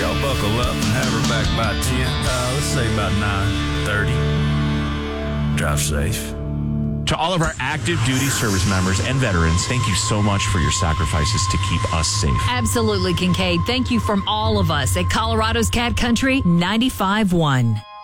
Y'all buckle up and have her back by 10. Let's say about 9:30. Drive safe. To all of our active duty service members and veterans, thank you so much for your sacrifices to keep us safe. Absolutely, Kincaid. Thank you from all of us at Colorado's Cat Country 95.1.